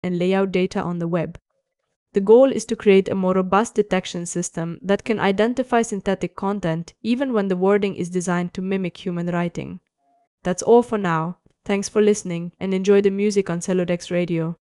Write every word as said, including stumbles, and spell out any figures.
and layout data on the web. The goal is to create a more robust detection system that can identify synthetic content even when the wording is designed to mimic human writing. That's all for now. Thanks for listening and enjoy the music on Celodex Radio.